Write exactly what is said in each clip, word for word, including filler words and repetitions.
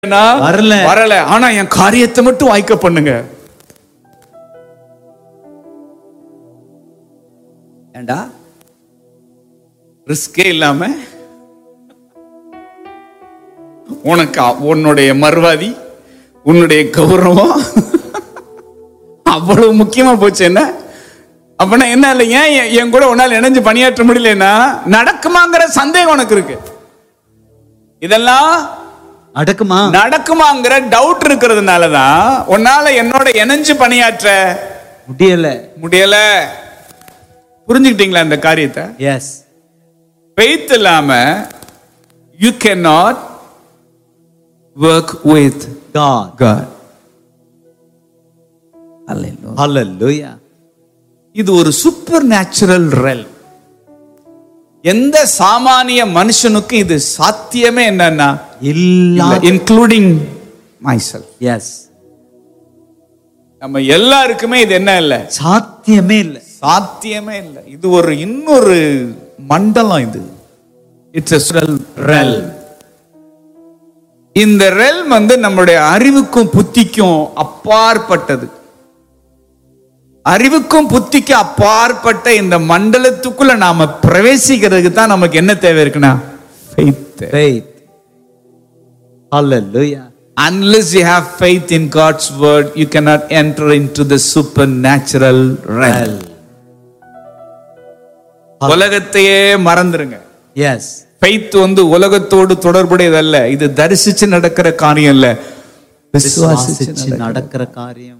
வரல வரல ஆனா என் காரியத்தை மட்டும் வாய்க்க பண்ணுங்க. ஏண்டா ரிஸ்கே இல்லாம உனக்கு உன்னுடைய மறுவாதி உன்னுடைய கௌரவம் அவ்வளவு முக்கியமா போச்சு. என்ன அப்படின்னா என்ன இல்லை, ஏன் என் கூட உன்னால் இணைஞ்சு பணியாற்ற முடியலன்னா நடக்குமாங்கிற சந்தேகம் உனக்கு இருக்கு. இதெல்லாம் நடக்குமா நடக்குமாங்கிற டவுட் இருக்கிறதுனாலதான் உன்னால என்னோட இணைஞ்சு பணியாற்ற முடியல முடியல. புரிஞ்சுக்கிட்டீங்களா இந்த காரியத்தை? எஸ். faith இல்லாம you cannot work with God. God. Hallelujah. இது ஒரு சூப்பர் நேச்சுரல் ரெல். எந்த சாமானிய மனுஷனுக்கு இது சாத்தியமே என்னன்னா இல்ல, இன்க்ளூடிங் myself. எஸ். நம்ம எல்லாருக்குமே இது என்ன இல்ல, சாத்தியமே இல்ல, சாத்தியமே இல்ல. இது ஒரு இன்னொரு மண்டலம். இது இட்ஸ் a realm. இந்த realm வந்து நம்முடைய அறிவுக்கும் புத்திக்கும் அப்பாற்பட்டது. அறிவுக்கும் புத்திக்கு அப்பாற்பட்ட இந்த மண்டலத்துக்குள்ள நாம பிரவேசிக்கிறதுக்கு தான் நமக்கு என்ன தேவை இருக்குன்னா faith. faith. Hallelujah. Unless you have faith in God's word, you cannot enter into the supernatural realm. உலகத்தையே மறந்துருங்க. எஸ். faith வந்து உலகத்தோடு தொடர்புடையதல்ல. இது தரிசிச்சு நடக்கிற காரியம் இல்ல, விசுவாசிச்சு நடக்கிற காரியம்.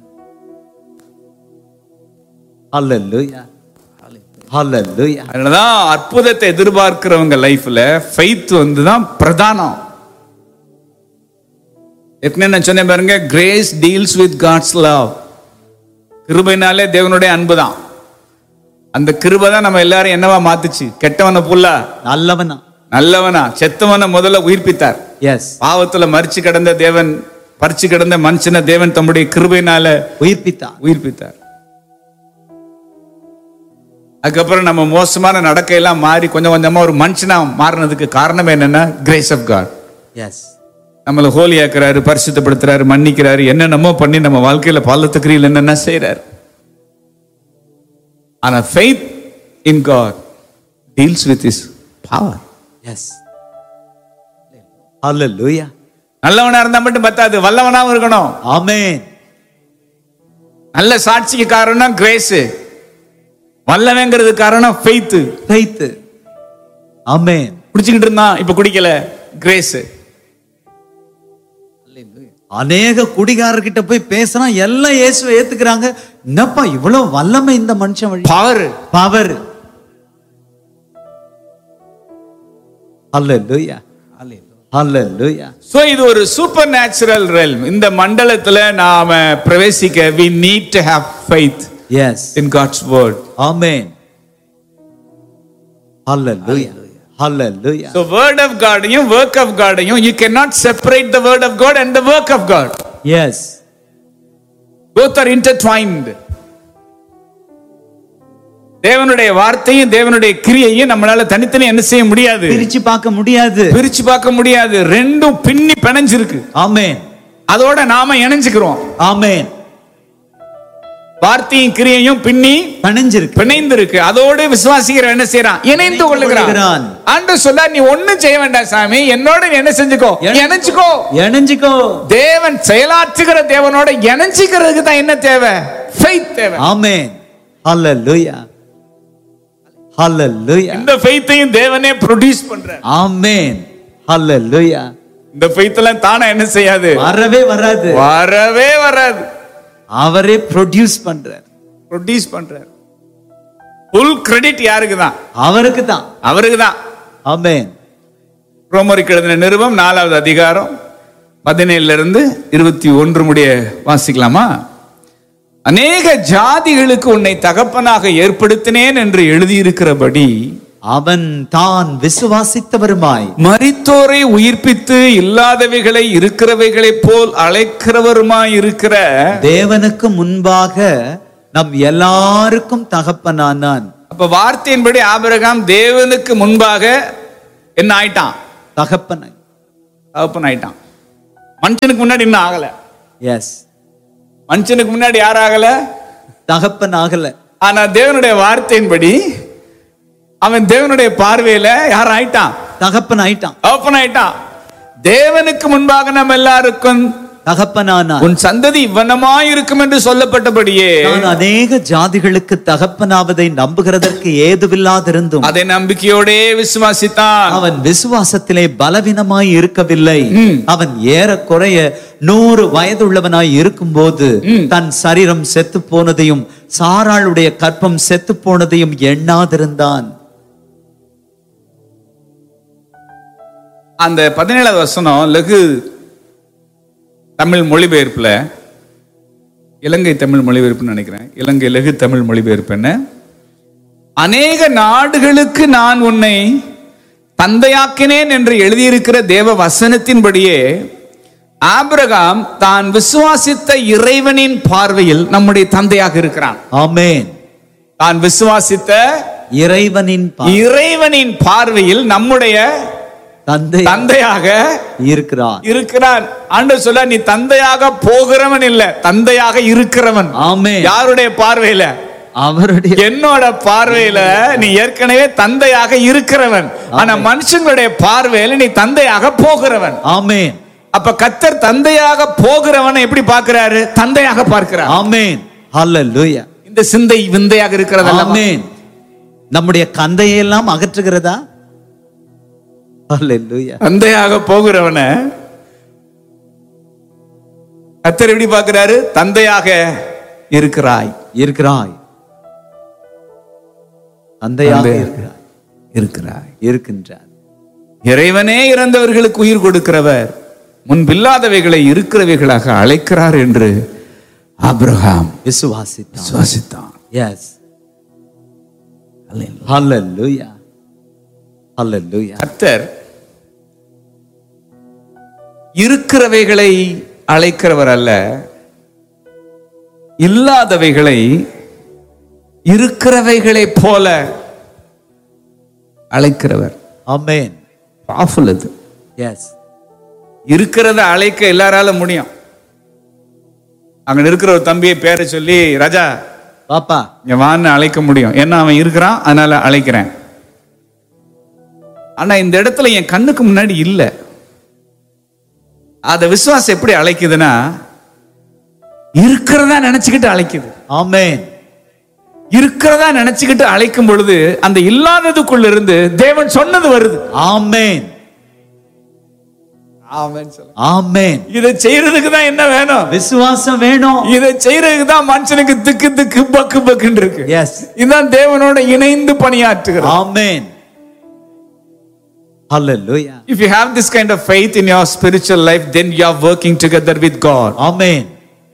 Hallelujah. Hallelujah. அதனாலதான் அற்புதத்தை எதிர்பார்க்கிறவங்க லைஃப்ல faith வந்து தான் பிரதானம். ஏற்கனவே நான் சொன்னேன் பாருங்க, grace deals with God's love. கிருபைனாலே தேவனுடைய அன்பு தான். அந்த கிருபை தான் நம்ம எல்லாரும் என்னவா மாத்துச்சு? கெட்டவனை புல்லா நல்லவனா நல்லவனா, செத்தவனை முதல்ல உயிர்ப்பித்தார். எஸ். பாவத்துல மரிச்சு கிடந்த தேவன், பறிச்சு கிடந்த மனுஷனை தேவன் தம்முடைய கிருபையினால உயிர்ப்பித்தார் உயிர்ப்பித்தார். அதுக்கப்புறம் நம்ம மோசமான நடக்கையெல்லாம் மாறி கொஞ்சம் கொஞ்சமா ஒரு மனுஷனா மாறினதுக்கு காரணம் என்னன்னா கிரேஸ் ஆஃப் காட். எஸ். நம்மளை ஹோலியாக்குறாரு, பரிசுத்தப்படுத்துறாரு, மன்னிக்கிறாரு, என்னென்னமோ பண்ணி நம்ம வாழ்க்கையில பாலத்துக்கிறியில் என்னென்ன செய்யறாரு. ஆனா faith in God deals with his power. S. Hallelujah. நல்லவனா இருந்தா மட்டும் பத்தாது, வல்லவனாவும் இருக்கணும். ஆமென். நல்ல சாட்சிக்கு காரணம் கிரேஸ், வல்லவங்கிறது காரணம் faith. faith. ஆமென். குடிச்சுக்கிட்டு இருந்தான், இப்ப குடிக்கல, கிரேஸ். அநேக குடிகாரர்கிட்ட போய் பேசினா எல்லாம் இயேசுவை ஏத்துக்கிறாங்க. என்னப்பா இவ்வளவு வல்லமை இந்த மனுஷன் வழி? Power. Power. Hallelujah. Hallelujah. So இது ஒரு சூப்பர் நேச்சுரல் realm. இந்த மண்டலத்துல நாம பிரவேசிக்க we need to have faith Yes. in God's word. Amen. Hallelujah. Hallelujah. So word of God யும் work of God யும் you cannot separate the word of God and the work of God. Yes. Both are intertwined. தேவனுடைய வார்த்தையும் தேவனுடைய கிரியையும் நம்மளால தனித்தனி என்ன செய்ய முடியாது, பிரிச்சு பார்க்க முடியாது, பிரிச்சு பார்க்க முடியாது. ரெண்டும் பின்னி பிணைஞ்சிருக்கு. ஆமென். அதோட நாம இணைஞ்சுக்கிறோம். ஆமென். வார்த்தையும் கிரியையும் பின்னி பிணைஞ்சிருக்கு, பிணைந்திருக்கு. அதோடு விசுவாசிக்கிற என்ன செய்யறான்? இணைந்து கொள்ளுகிறான். ஆண்டவர் சொல்றார், நீ ஒண்ணும் செய்ய வேண்டாம் சாமி, என்னோட நீ என்ன செஞ்சுக்கோ, இணைஞ்சுக்கோ. இணைஞ்சுக்கோ. தேவன் செயலாற்றுகிற தேவனோட இணைஞ்சிக்கிறதுக்கு தான் என்ன தேவை? faith தேவை. ஆமென். Hallelujah. Hallelujah. இந்த faith-ஐயும் தேவனே ப்ரொடியூஸ் பண்றார். ஆமென். Hallelujah. இந்த faith எல்லாம் தானா என்ன செய்யாது, வரவே வராது, வரவே வராது. அவரே ப்ரொடியூஸ் பண்றார், ப்ரொடியூஸ் பண்றார். ஃபுல் கிரெடிட் யாருக்கு தான்? அவருக்கு தான், அவருக்கு தான். ஆமென். ரோமருக்கு எழுதின நிருபம் நாலாவது அதிகாரம் பதினேழுல இருந்து இருபத்தி ஒன்று முடிய வாசிக்கலாமா? அநேக ஜாதிகளுக்கு உன்னை தகப்பனாக ஏற்படுத்தினேன் என்று எழுதியிருக்கிறபடி அவன் தான் விசுவாசித்தவருமாய் மரித்தோரை உயிர்ப்பித்து இல்லாதவைகளை இருக்கிறவைகளைப் போல் அழைக்கிறவருமாய் இருக்கிற தேவனுக்கு முன்பாக நம் எல்லாருக்கும் தகப்பனானான். அப்ப வார்த்தையின்படி ஆபிரகாம் தேவனுக்கு முன்பாக என்ன ஆயிட்டான்? தகப்பனாய் தகப்பன் ஆயிட்டான். மனுஷனுக்கு முன்னாடி இன்னும் ஆகல. எஸ், மனுஷனுக்கு முன்னாடி யார் ஆகல? தகப்பன் ஆகல. ஆனா தேவனுடைய வார்த்தையின்படி அவன் தேவனுடைய பார்வையில யார் ஆயிட்டான்? தகப்பன் ஆயிட்டான். ஓப்பன் ஆயிட்டான். தேவனுக்கு முன்பாக நம்ம எல்லாருக்கும் தகப்பனானார். உன் சந்ததி இவ்வனமாய் இருக்கும் என்று சொல்லப்பட்டபடியே நான் அநேக ஜாதிகளுக்கு தகப்பனாவதை நம்புகிறதற்கு ஏதுவில்லாதிருந்தும் அதை நம்பிக்கையோடே விசுவாசித்தான். அவன் விசுவாசத்திலே பலவீனமாய் இருக்கவில்லை. அவன் ஏறக்குறைய நூறு வயதுள்ளவனாய் இருக்கும்போது தன் சரீரம் செத்து போனதையும் சாராளுடைய கற்பம் செத்து போனதையும் எண்ணாதிருந்தான். அந்த பதினேழாவது வசனம் லகு தமிழ் மொழிபெயர்ப்புல, இலங்கை தமிழ் மொழிபெயர்ப்புன்னு நினைக்கிறேன், இலங்கை லகு தமிழ் மொழிபெயர்ப்பு என்ன, அநேக நாடுகளுக்கு நான் உன்னை தந்தையாக்கினேன் என்று எழுதியிருக்கிற தேவ வசனத்தின்படியே ஆபிரகாம் தான் விசுவாசித்த இறைவனின் பார்வையில் நம்முடைய தந்தையாக இருக்கிறான். ஆமென். தான் விசுவாசித்த இறைவனின் இறைவனின் பார்வையில் நம்முடைய தந்தை தந்தையாக இருக்கிறான் இருக்கிறான். ஆண்டவர் சொல்ல, நீ தந்தையாக போகிறவன் இல்ல, தந்தையாக இருக்கிறவன். ஆமென். யாருடைய பார்வையில? அவருடைய. என்னோட பார்வையில நீ ஏற்கனவே தந்தையாக இருக்கிறவன். ஆனா மனுஷங்களுடைய பார்வையில நீ தந்தையாக போகிறவன். ஆமென். அப்ப கர்த்தர் தந்தையாக போகிறவனை எப்படி பார்க்கிறாரு? தந்தையாக பார்க்கிறார். ஆமென். ஹல்லேலூயா. இந்த சிந்தை விந்தையாக இருக்கிறது. ஆமென். நம்முடைய கந்தையை எல்லாம் அகற்றுகிறதா? ஹல்லேலூயா. தந்தையாக போகிறவனை கர்த்தர் எப்படி பார்க்கிறாரு? தந்தையாக இருக்கிறாய் இருக்கிறாய் தந்தையாக இருக்கிறாய் இருக்கிறாய் இருக்கின்றார். இறைவனே இறந்தவர்களுக்கு உயிர் கொடுக்கிறவர், முன்பில்லாதவைகளை இருக்கிறவைகளாக அழைக்கிறார் என்று ஆபிரகாம் விசுவாசித்தான். விசுவாசித்தான். எஸ். ஹல்லேலூயா. ஹல்லேலூயா. கர்த்தர் இருக்கிறவைகளை அழைக்கிறவர் அல்ல, இல்லாதவைகளை இருக்கிறவைகளை போல அழைக்கிறவர். ஆமென். பவர்ஃபுல் அது. எஸ். இருக்கிறத அழைக்க எல்லாரால முடியும். அங்க இருக்கிற ஒரு தம்பியை பேரை சொல்லி, ராஜா பாப்பா இங்க வான்னு அழைக்க முடியும். ஏன்னா அவன் இருக்கிறான், அதனால அழைக்கிறேன். ஆனா இந்த இடத்துல என் கண்ணுக்கு முன்னாடி இல்ல. அத விசுவாசம் எப்படி அழைக்குதுன்னா, இருக்கிறதா நினைச்சுக்கிட்டு அழைக்குது. ஆமென். இருக்கிறதா நினைச்சுக்கிட்டு அழைக்கும் பொழுது அந்த இல்லாததுக்குள்ள இருந்து தேவன் சொன்னது வருது. ஆமென். ஆமென். இதை செய்யறதுக்கு தான் என்ன வேணும்? விசுவாசம் வேணும். இதை செய்யறதுக்கு தான் மனுஷனுக்கு திக்கு திக்கு பக்கு பக்குன்னு இருக்கு. எஸ். இதுதான் தேவனோட இணைந்து பணியாற்றுகிறது. ஆமென். Hallelujah. If you have this kind of faith in your spiritual life, then you are working together with God. Amen.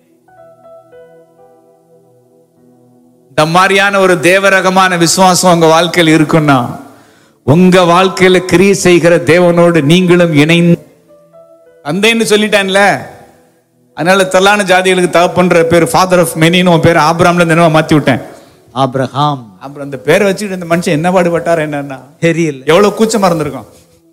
இந்த மாதிரியான ஒரு தேவரகமான விசுவாசம் உங்க வாழ்க்கையில் இருக்குன்னா, உங்க வாழ்க்கையில கிரியை செய்கிற தேவனோடு நீங்களும் இணைந்து, தந்தைன்னு சொல்லிட்டான்ல, அதனால தலான ஜாதிகளுக்கு தகப்பன்ற பேர் ஃபாதர் ஆஃப் மெனின்னு உன் பேர் ஆபிரகாம்ல இருந்து மாத்தி விட்டேன். ஆபிரகாம். அப்புறம் அந்த பேரை வச்சுட்டு இந்த மனுஷன் என்ன பாடுபட்டார் என்னன்னா தெரியல. எவ்வளவு கூச்சமா இருந்திருக்கும்.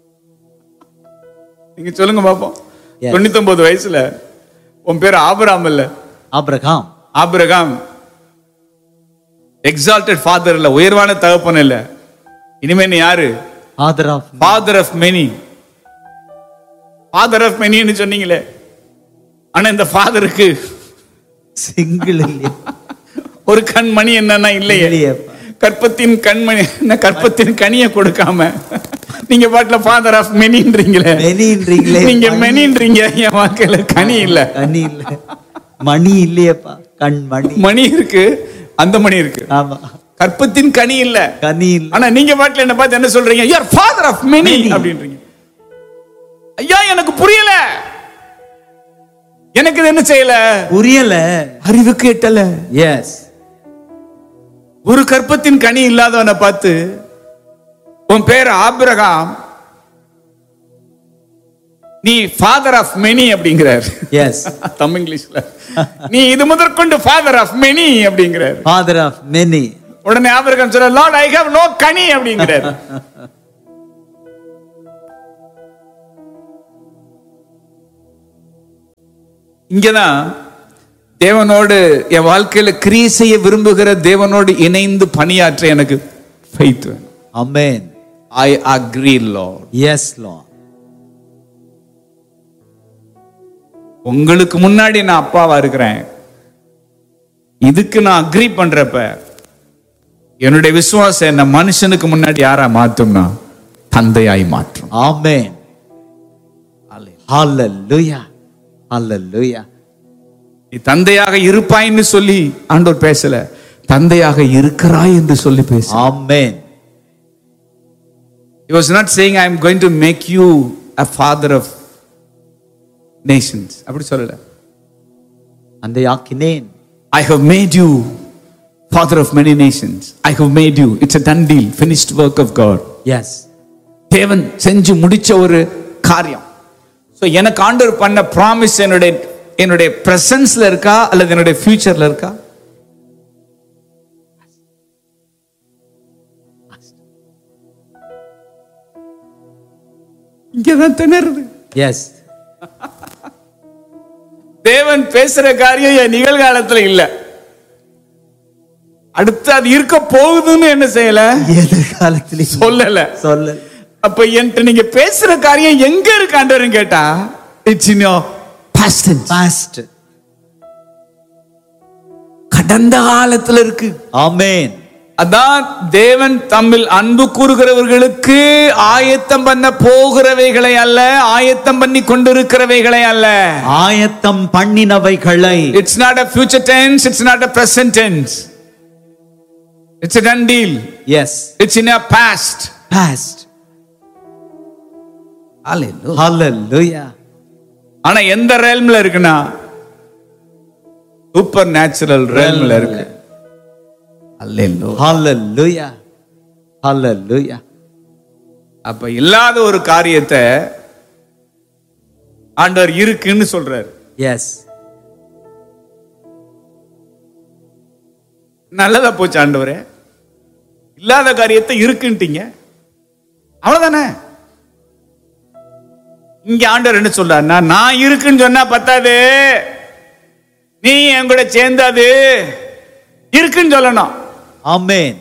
நீங்க சொல்லுங்க பாப்போம். தொண்ணூத்தி ஒன்பது வயசுல உன் பேர் ஆபிரகாம் இல்ல, ஆபிரகாம். ஆபிரகாம் எக்ஸால்டட் ஃபாதர் இல்ல, உயர்வான தகப்பன் இல்ல. இனிமே நீ யாரு? Father of father of many. Father of மெனின்னு சொன்னீங்களே, ஆனா இந்த ஃபாதருக்கு சிங்கிள் இல்லையா? ஒரு கண்மணி என்னன்னா இல்லையே. கற்பத்தின் கண்மணி, கற்பத்தின் கனியை கொடுக்காம நீங்க பாட்டுல ஃபாதர் ஆஃப் மெனின்றீங்களே. மெனின்றீங்களே. நீங்க மெனின்றீங்க, என் வாழ்க்கையில கனி இல்ல. கனி இல்ல, மணி இல்லையப்பா. கண்மணி. மணி இருக்கு, அந்த மணி இருக்கு. ஆமா. கற்பத்தின் கனி இல்ல, கனி இல்ல. ஆனா நீங்க பாட்டுல என்ன பார்த்து என்ன சொல்றீங்க? You are father of many அப்படின்றீங்க. ஐயா எனக்கு புரியல, எனக்கு இது என்ன செய்யல, புரியல, அறிவுக்கு எட்டல. எஸ். ஒரு கற்பத்தின் கனி இல்லாதவனை பார்த்து உன் பேர் ஆபிரகாம், நீ ஃபாதர் ஆஃப் மெனி அப்படிங்கிறார். எஸ். தமிழ் இங்கிலீஷ்ல நீ இது முதற்கொண்டு ஃபாதர் ஆஃப் மெனி அப்படிங்கிறார். Father of many. உடனே ஆபிரகாம் சொல்ற, லார்ட் ஐ ஹேவ் நோ கனி அப்படிங்கிறார். இங்கதான் தேவனோடு என் வாழ்க்கையில கிரியை செய்ய விரும்புகிற தேவனோடு இணைந்து பணியாற்ற எனக்கு faith வேணும். Amen. I agree, Lord. Yes, Lord. உங்களுக்கு முன்னாடி நான் அப்பாவா இருக்கிறேன். இதுக்கு நான் அக்ரி பண்றப்ப என்னுடைய விசுவாசம் என்ன மனுஷனுக்கு முன்னாடி யாரா மாத்தும்னா தந்தையாய் மாற்றும். Amen. Hallelujah. Hallelujah. நீ தந்தையாக இருப்பாய்ன்னு சொல்லி ஆண்டவர் பேசல, தந்தையாக இருக்கிறாய் என்று சொல்லி பேச. Amen. He was not saying I am going to make you a father of nations. அப்படி சொல்லல. தந்தையாக்கினேன். I have made you father of many nations. I have made you. It's a done deal, finished work of God. Yes. தேவன் செஞ்சு முடிச்ச ஒரு காரியம். So எனக்கு ஆண்டவர் பண்ண ப்ராமிஸ் என்னுடைய என்னுடைய பிரசன்ஸ்ல இருக்கா அல்லது என்னுடைய ஃபியூச்சர்ல இருக்கா? இங்கதான் திணறுது. Yes. தேவன் பேசுற காரியம் என் நிகழ்காலத்துல இல்ல, அடுத்து அது இருக்க போகுதுன்னு என்ன செய்யல, எதிர்காலத்துல சொல்லல சொல்லல. அப்ப என்கிட்ட நீங்க பேசுற காரியம் எங்க இருக்கு ஆண்டவர்னு கேட்டா, it's in your past tense. Past. கடந்த காலத்துல இருக்கு. Amen. அதான் தேவன் தம்மில் அன்பு கூறுகிறவர்களுக்கு ஆயத்தம் பண்ண போகிறவைகளை அல்ல, ஆயத்தம் பண்ணி கொண்டிருக்கிறவைகளை அல்ல. ஆயத்தம் பண்ணினவைகளை. It's not a future tense, it's not a present tense. It's a done deal. Yes. It's in a past. Past. Hallelujah. Hallelujah. ஆனா எந்த realmல இருக்குன்னா சூப்பர் நேச்சுரல் realmல இருக்கு. Hallelujah. Hallelujah. Hallelujah. அப்ப இல்லாத ஒரு காரியத்தை ஆண்டவர் இருக்குன்னு சொல்றாரு. Yes. நல்லதா போச்சு ஆண்டவரே, இல்லாத காரியத்தை இருக்குன்ட்டீங்க, அவ்வளவுதானே. இங்க ஆண்டவர் என்ன சொல்றாருன்னா, நான் இருக்குன்னு சொன்னா பத்தாது, நீ என் கூட சேர்ந்தாது இருக்குன்னு சொல்லணும். Amen.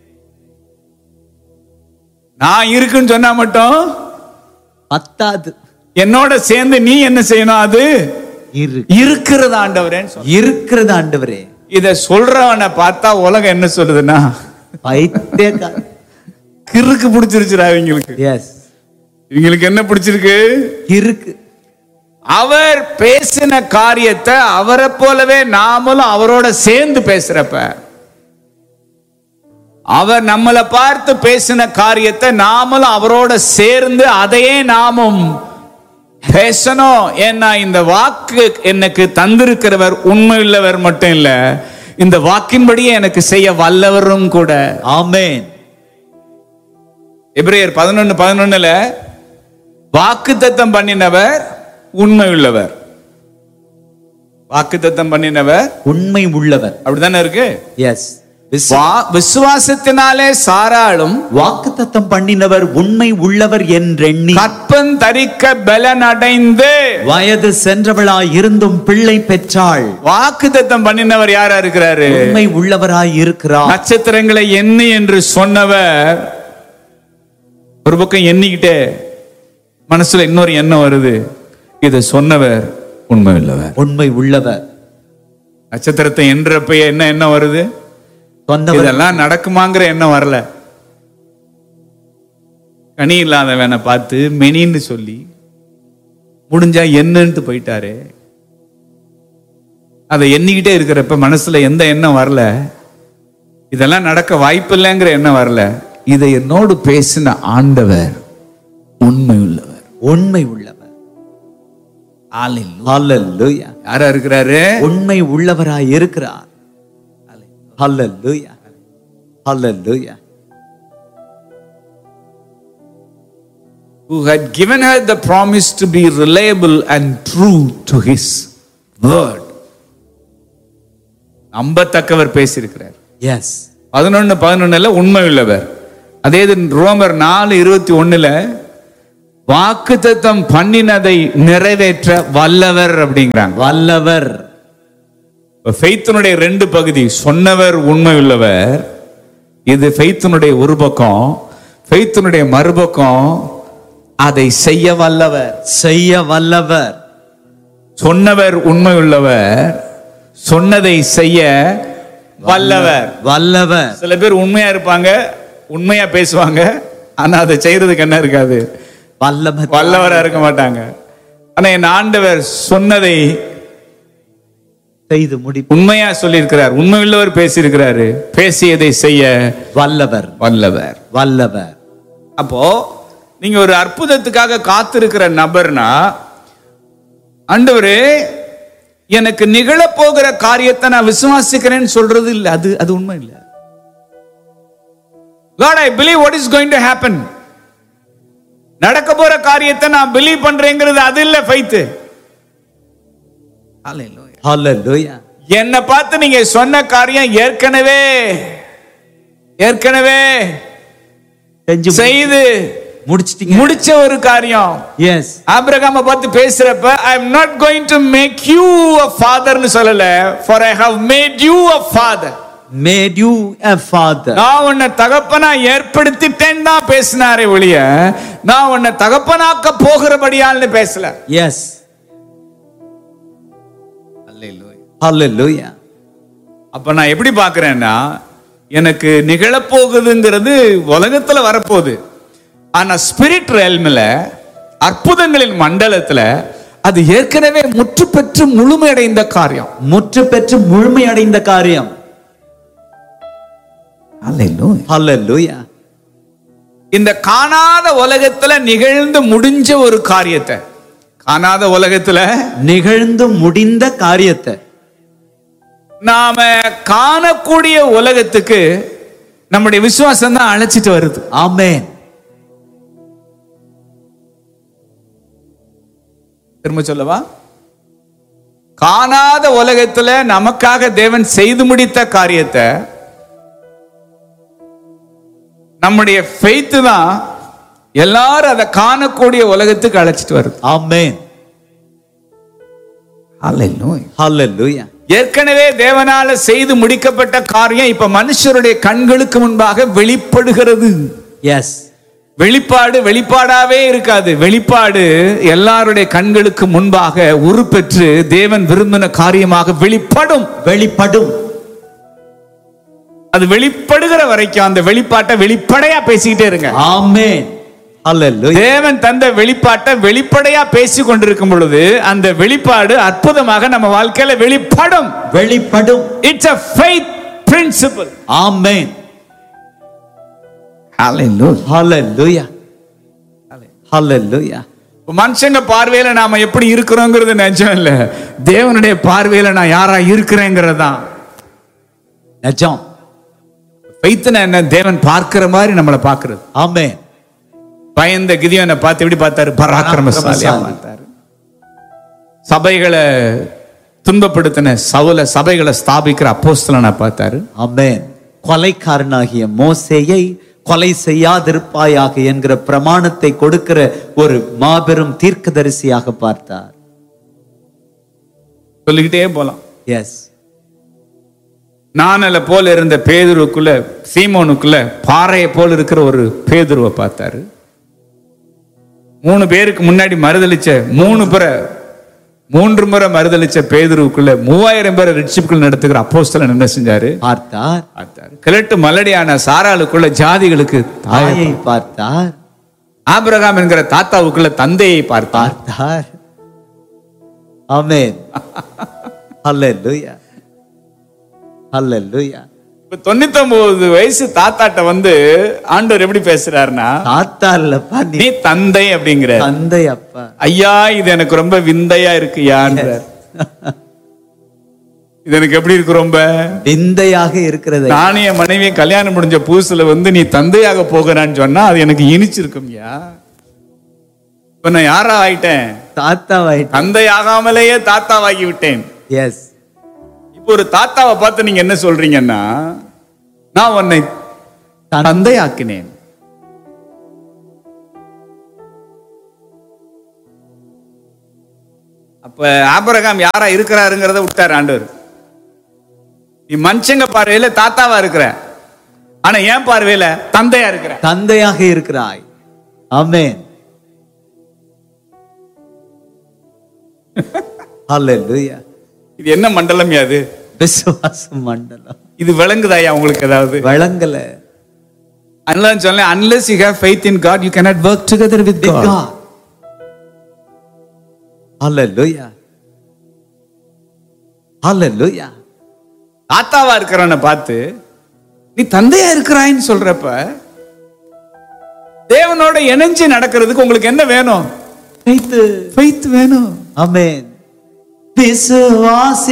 நான் இருக்குன்னு சொன்னா மட்டும் பத்தாது, என்னோட சேர்ந்து நீ என்ன செய்யணும், அது இருக்கு. இருக்கிறது ஆண்டவரே. இருக்கிறது ஆண்டவரே. இத சொல்றவனை பார்த்தா உலகம் என்ன சொல்லுதுன்னா, பைத்தியக்கார. கிறுக்கு பிடிச்சிருச்சுடா இவங்களுக்கு. எஸ். இவங்களுக்கு என்ன பிடிச்சிருக்கு, இருக்கு. அவர் பேசின காரியத்தை அவரை போலவே நாமளும் அவரோட சேர்ந்து பேசுறப்ப, அவர் நம்மளை பார்த்து பேசின காரியத்தை நாமளும் அவரோட சேர்ந்து அதையே நாமும் பேசணும். ஏன்னா இந்த வாக்கு எனக்கு தந்திருக்கிறவர் உண்மையுள்ளவர் மட்டும் இல்ல, இந்த வாக்கின்படியே எனக்கு செய்ய வல்லவரும் கூட. ஆமென். எபிரேயர் பதினொன்னு பதினொன்னுல வாக்குத்தத்தம் பண்ணினவர் உண்மையுள்ளவர், வாக்குத்தத்தம் பண்ணினவர் உண்மை உள்ளவர். அப்படித்தானே இருக்கு. எஸ். விசுவாசத்தினாலே சாராளும் வாக்குத்தத்தம் பண்ணினவர் உண்மை உள்ளவர் என்றெண்ணி கற்பம் தரிக்க பலன் அடைந்து வயது சென்றவளாய் இருந்தும் பிள்ளை பெற்றாள். வாக்குத்தத்தம் பண்ணினவர் யாரா இருக்கிறாரு, உண்மை உள்ளவராய் இருக்கிறார். நட்சத்திரங்களை எண்ணி என்று சொன்னவர் ஒரு பக்கம் எண்ணிக்கிட்டே மனசுல இன்னொரு எண்ணம் வருது, இதை சொன்னவர் உண்மை உள்ளவர். உண்மை உள்ளவர். நட்சத்திரத்தை எண்றப்ப என்ன எண்ணம் வருது, சொன்னவர் இதெல்லாம் நடக்குமாங்கிற எண்ணம் வரல. கனி இல்லாதவனை பார்த்து மெனின்னு சொல்லி முடிஞ்சா என்னன்ட்டு போயிட்டாரு. அதை எண்ணிக்கிட்டே இருக்கிறப்ப மனசுல எந்த எண்ணம் வரல, இதெல்லாம் நடக்க வாய்ப்பு இல்லைங்கிற எண்ணம் வரல. இதை என்னோடு பேசின ஆண்டவர் உண்மை உள்ளவர். உண்மை உள்ளவர். ஹல்லேலூயா. யாரா இருக்கிறாரு, உண்மை உள்ளவராய் இருக்கிறார். ஹல்லேலூயா. ஹல்லேலூயா. who had given her the promise to be reliable and true to his word. நம்பத்தக்கவர் பேசியிருக்கிறார். எஸ். பதினொன்னு பதினொன்னுல உண்மை உள்ளவர். அதே இது ரோமர் நாலு இருபத்தி ஒண்ணுல வாக்குத்தத்தம் பண்ணினதை நிறைவேற்ற வல்லவர் அப்படிங்கிறாங்க. வல்லவர். ஃபெய்த்தினுடைய ரெண்டு பகுதி. சொன்னவர் உண்மை உள்ளவர், இது ஃபெய்த்தினுடைய ஒரு பக்கம். ஃபெய்த்தினுடைய மறுபக்கம் அதை செய்ய வல்லவர். செய்ய வல்லவர். சொன்னவர் உண்மை உள்ளவர், சொன்னதை செய்ய வல்லவர். வல்லவர். சில பேர் உண்மையா இருப்பாங்க, உண்மையா பேசுவாங்க, ஆனா அதை செய்யறதுக்கு என்ன இருக்காது, வல்லவர் வல்லவரா இருக்க மாட்டாங்க. ஆனா என் ஆண்டவர் சொன்னதை செய்து முடி உண்மையா சொல்லி இருக்கிறார், உண்மை உள்ளவர் பேசி இருக்கிறாரு, பேசியதை செய்ய வல்லவர். வல்லவர். வல்லவர். அப்போ நீங்க ஒரு அற்புதத்துக்காக காத்திருக்கிற நபர்னா, ஆண்டவரே எனக்கு நிகழ போகிற காரியத்தை நான் விசுவாசிக்கிறேன்னு சொல்றது இல்ல, அது அது உண்மை இல்ல. God, I believe what is going to happen. நடக்க போற காரியத்தை நான் பிலீவ் பண்றேங்கிறது அது இல்ல ஃபெய்த். ஹalleluya. ஹalleluya. என்ன பார்த்து நீங்க சொன்ன காரியம் ஏற்கனவே ஏற்கனவே செய்து முடிச்சிட்டீங்க, முடிச்ச ஒரு காரியம். எஸ். ஆபிரகாமை பார்த்து பேசுறப்ப I am not going to make you a father னு சொல்லல, for I have made you a father. made you a father. நான் உன்னை தகப்பனா ஏற்படுத்திட்டேன் தான் பேசினாரே ஒழிய நான் உன்னை தகப்பனாக்க போகிறபடியால்னு பேசல. எஸ். ஹalleluya. ஹalleluya. அப்ப நான் எப்படி பார்க்கிறேன்னா, எனக்கு நிகழப்போகுதுங்கிறது உலகத்துல வரப்போகுது, ஆனா ஸ்பிரிட் ரெல்ம்ல, அற்புதங்களின் மண்டலத்துல அது ஏற்கனவே முற்று பெற்று முழுமையடைந்த காரியம். முற்று பெற்று முழுமையடைந்த காரியம். ஹalleluya. ஹalleluya. இந்த காணாத உலகத்துல நிகழ்ந்து முடிஞ்ச ஒரு காரியத்தை, காணாத உலகத்துல நிகழ்ந்து முடிந்த காரியத்தை நாம காணக்கூடிய உலகத்துக்கு நம்முடைய விசுவாசம் தான் அழைச்சிட்டு வருது. ஆமென். திரும்ப சொல்லவா? காணாத உலகத்துல நமக்காக தேவன் செய்து முடித்த காரியத்தை நம்முடைய ஃபெய்த் தான் எல்லாரும் அதை காணக்கூடிய உலகத்துக்கு அழைச்சிட்டு வருது. ஆமென். ஹalleluya. ஹalleluya. ஏற்கனவே தேவனால செய்து முடிக்கப்பட்ட காரியம் இப்ப மனுஷருடைய கண்களுக்கு முன்பாக வெளிப்படுகிறது. எஸ். வெளிப்பாடு வெளிப்பாடாவே இருக்காது. வெளிப்பாடு எல்லாருடைய கண்களுக்கு முன்பாக உருப்பெற்று தேவன் விரும்பின காரியமாக வெளிப்படும். வெளிப்படும். அது வெளிப்படுகிற வரைக்கும் அந்த வெளிப்பாட்டை வெளிப்படையா பேசிக்கிட்டே இருங்க. ஆமென். ஹalleluya. தேவன் தந்த வெளிப்பாட்டை வெளிப்படையா பேசிக் கொண்டிருக்கும் பொழுது அந்த வெளிப்பாடு அற்புதமாக நம்ம வாழ்க்கையில வெளிப்படும். வெளிப்படும். It's a faith principle. ஆமென். ஹalleluya. ஹalleluya. ஹalleluya. மனுஷங்க பார்வையில நாம எப்படி இருக்கிறோங்கிறது நிஜம் இல்ல, தேவனுடைய பார்வையில நான் யாரா இருக்கிறேங்கிறது தான் நிஜம். ஃபெய்த்னா என்ன? தேவன் பார்க்கிற மாதிரி நம்மளை பார்க்கிறது. ஆமென். பயந்த கிதியோனை பார்த்து எப்படி பார்த்தாரு? பராக்கிரமசாலியா பார்த்தாரு. சபைகளை துன்பப்படுத்தின சவுல சபைகளை ஸ்தாபிக்கிற அப்போஸ்தலனா பார்த்தாரு. ஆமென். கொலைக்காரனாகிய மோசேயை கொலை செய்யாதிருப்பாயாக என்கிற பிரமாணத்தை கொடுக்கிற ஒரு மாபெரும் தீர்க்கதரிசியாக பார்த்தார். சொல்லிக்கிட்டே போலாம். எஸ். நானல போல இருந்த பேதுருக்குள்ள, சீமோனுக்குள்ள பாறையை போல இருக்கிற ஒரு பேதுருவை பார்த்தாரு. மூணு பேருக்கு முன்னாடி மறுதளிச்ச மூணு பேரை மூன்று முறை மறுதளிச்ச பேதுருவுக்குள்ள மூவாயிரம் பேரை ரட்சிப்புகள் நடத்துகிற அப்போஸ்தலன் என்ன செஞ்சாரு? பார்த்தார். பார்த்தார். கிழட்டு மலடியான சாராளுக்குள்ள ஜாதிகளுக்கு தாயை பார்த்தார். ஆபிரகாம் என்கிற தாத்தாவுக்குள்ள தந்தையை பார்த்தார். பார்த்தார். ஆமென். ஹalleluya. ஹalleluya. இப்ப தொண்ணூத்தி ஒன்பது வயசு தாத்தாட்ட வந்து ஆண்டவர் எப்படி பேசுறாருன்னா, தாத்தா இல்லப்பா, நீ தந்தை அப்படிங்கிற. தந்தை அப்பா. ஐயா இது எனக்கு ரொம்ப விந்தையா இருக்கு யான்றார். இது எனக்கு எப்படி இருக்கு? ரொம்ப விந்தையாக இருக்கிறது. நானே என் மனைவியை கல்யாணம் முடிஞ்ச புதுசுல வந்து நீ தந்தையாக போகிறான்னு சொன்னா அது எனக்கு இனிச்சிருக்கும். யா இப்ப நான் யாரா ஆயிட்டேன்? தாத்தாவாயிட்டேன். தந்தை ஆகாமலேயே தாத்தாவாகி விட்டேன். எஸ். இப்போ ஒரு தாத்தாவை பார்த்து நீங்க என்ன சொல்றீங்கன்னா, நான் உன்னை தந்தை ஆக்கினேன். அப்ப ஆபிரகாம் யாரா இருக்கிறாருங்கிறத விட்டார் ஆண்டவர். நீ மனுஷங்க பார்வையில தாத்தாவா இருக்கிற, ஆனா ஏன் பார்வையில தந்தையா இருக்கிற. தந்தையாக இருக்கிறாய். ஆமென். ஹல்லேலூயா. இது என்ன மண்டலம் அது? விசுவாச மண்டலம். இது விளங்குதாயா உங்களுக்கு? ஏதாவது விளங்கல. அதனால சொல்ல, unless you have faith in God, you cannot work together with God. ஹல்லேலூயா. ஹல்லேலூயா. தாத்தாவா இருக்கிறவனை பார்த்து நீ தந்தையா இருக்கிறாய்ன்னு சொல்றப்ப, தேவனோட இணைஞ்சு நடக்கிறதுக்கு உங்களுக்கு என்ன வேணும்? faith. faith வேணும். ஆமென். விசுவாசி